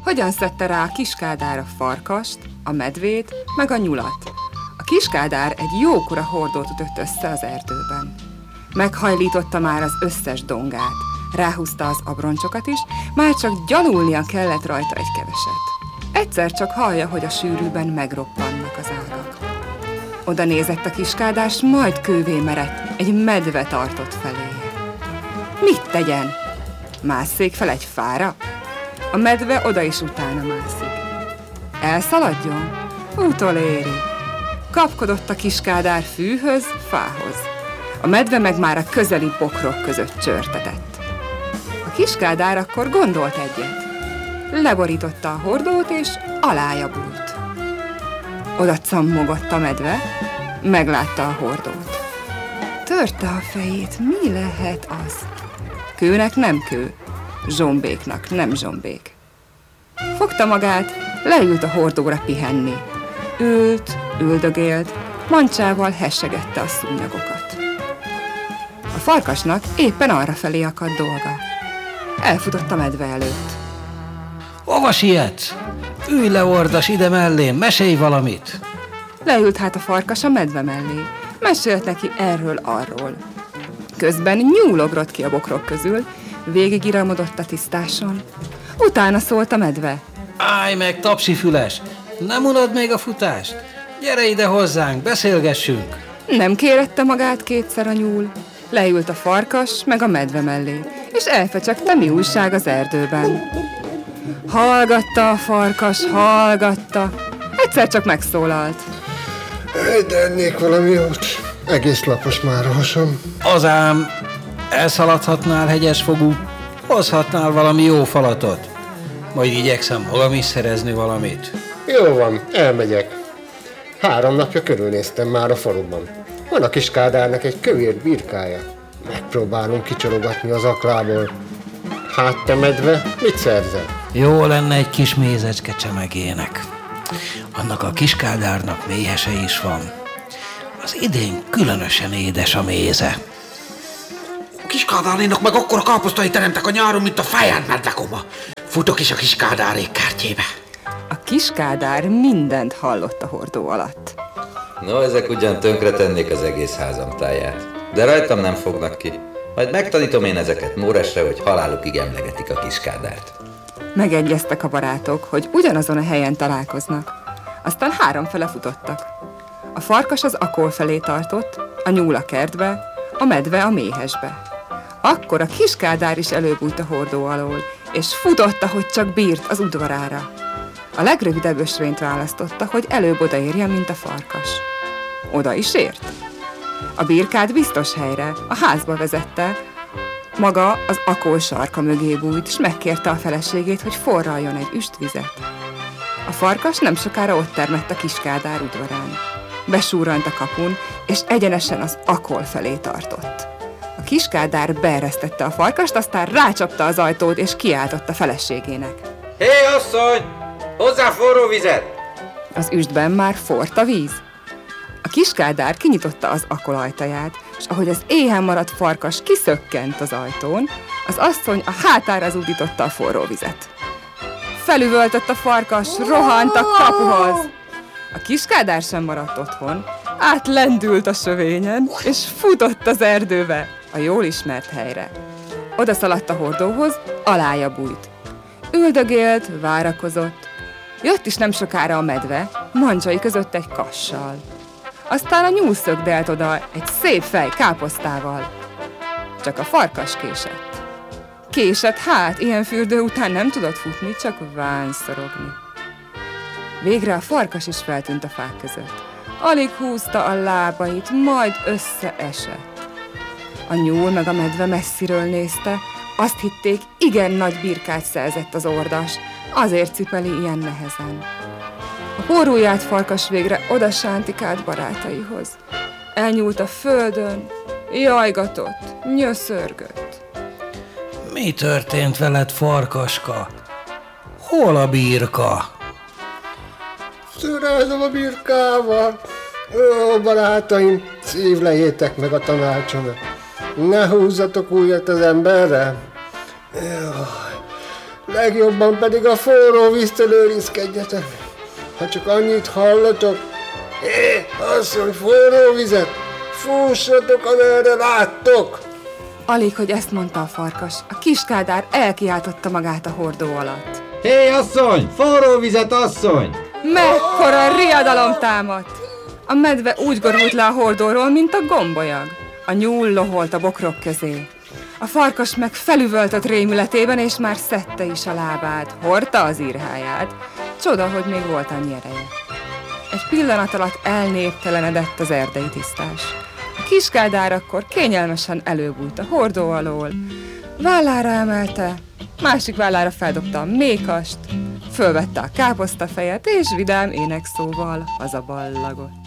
hogyan szedte rá a Kiskádár a farkast, a medvét, meg a nyulat. A Kiskádár egy jókora hordót ütött össze az erdőben. Meghajlította már az összes dongát, ráhúzta az abroncsokat is, már csak gyalulnia kellett rajta egy keveset. Egyszer csak hallja, hogy a sűrűben megroppannak az ágak. Oda nézett a Kiskádár, s majd kővé merett, egy medve tartott feléje. Mit tegyen? Másszék fel egy fára? A medve oda is utána mászik. Elszaladjon? Utoléri. Kapkodott a Kiskádár fűhöz, fához. A medve meg már a közeli bokrok között csörtetett. A Kiskádár akkor gondolt egyet. Leborította a hordót, és alája bújt. Oda cammogott a medve, meglátta a hordót. Törte a fejét, mi lehet az? Kőnek nem kő, zsombéknak nem zsombék. Fogta magát, leült a hordóra pihenni. Ült, üldögélt, mancsával hessegette a szúnyogokat. A farkasnak éppen arrafelé akadt dolga. Elfutott a medve előtt. Hova sietsz? Ülj le, ordas, ide mellém, mesélj valamit! Leült hát a farkas a medve mellé. Mesélt neki erről-arról. Közben nyúlogrott ki a bokrok közül, végigiramodott a tisztáson. Utána szólt a medve. Állj meg, tapsifüles! Nem unod még a futást? Gyere ide hozzánk, beszélgessünk! Nem kérette magát kétszer a nyúl. Leült a farkas meg a medve mellé, és elfecsegte, mi újság az erdőben. Hallgatta a farkas, hallgatta. Egyszer csak megszólalt. De ennék valami jót. Egész lapos már a hasam. Azám, elszaladhatnál hegyesfogú, hozhatnál valami jó falatot. Majd igyekszem magam is szerezni valamit. Jó van, elmegyek. 3 napja körülnéztem már a faluban. Van a Kiskádárnak egy kövér birkája. Megpróbálunk kicsorogatni az aklából. Hát te medve, mit szerzel? Jó lenne egy kis mézecske csemegének. Annak a Kiskádárnak méhese is van. Az idén különösen édes a méze. A Kiskádárnénak meg akkora káposztai teremtek a nyáron, mint a feján medvekoma. Futok is a Kiskádárék kertjébe. A Kiskádár mindent hallott a hordó alatt. No, ezek ugyan tönkretennék az egész házam táját. De rajtam nem fognak ki. Majd megtanítom én ezeket Móresre, hogy halálukig emlegetik a Kiskádárt. Megegyeztek a barátok, hogy ugyanazon a helyen találkoznak. Aztán 3 fele futottak. A farkas az akol felé tartott, a nyúl a kertbe, a medve a méhesbe. Akkor a Kiskádár is előbújt a hordó alól, és futott, ahogy csak bírt az udvarára. A legrövidebb ösvényt választotta, hogy előbb odaérjen, mint a farkas. Oda is ért. A birkát biztos helyre, a házba vezette, maga az akol sarka mögé bújt, és megkérte a feleségét, hogy forraljon egy üstvizet. A farkas nem sokára ott termett a Kiskádár udvarán. Besúrrant a kapun, és egyenesen az akol felé tartott. A Kiskádár beeresztette a farkast, aztán rácsapta az ajtót, és kiáltott a feleségének. Hé, asszony! Hozzá forró vizet! Az üstben már forrt a víz. A Kiskádár kinyitotta az akol ajtaját, és ahogy az éhen maradt farkas kiszökkent az ajtón, az asszony a hátára zúdította a forró vizet. Felüvöltött a farkas, rohant a kapuhoz. A Kiskádár sem maradt otthon, átlendült a sövényen, és futott az erdőbe, a jól ismert helyre. Oda szaladt a hordóhoz, alája bújt. Üldögélt, várakozott. Jött is nem sokára a medve, mancsai között egy kassal. Aztán a nyúl szögdelt oda egy szép fej káposztával. Csak a farkas késett. Késett, hát ilyen fürdő után nem tudott futni, csak ványszorogni. Végre a farkas is feltűnt a fák között. Alig húzta a lábait, majd összeesett. A nyúl meg a medve messziről nézte, azt hitték, igen nagy birkát szerzett az ordas, azért cipeli ilyen nehezen. A porrujját farkas végre oda sántikált barátaihoz. Elnyúlt a földön, jajgatott, nyöszörgött. Mi történt veled, farkaska? Hol a birka? Szörázom a birkával. Ó, barátaim, szívlejétek meg a tanácsomat. Ne húzzatok újat az emberre. Jaj, legjobban pedig a forró víztől őrizkedjetek. Ha csak annyit hallatok, asszony, forró vizet, fussatok, amerre láttok! Alig, hogy ezt mondta a farkas, a kiskádár elkiáltotta magát a hordó alatt. Hé, asszony! Forró vizet, asszony! Mekkora riadalom támadt! A medve úgy gorult le a hordóról, mint a gombolyag. A nyúl loholt a bokrok közé. A farkas meg felüvöltött rémületében, és már szedte is a lábát, hordta az írháját. Csoda, hogy még volt annyi ereje. Egy pillanat alatt elnéptelenedett az erdei tisztás. A kiskádár akkor kényelmesen előbújt a hordó alól, vállára emelte, másik vállára feldobta a mékast, fölvette a káposztafejet, és vidám énekszóval hazaballagott.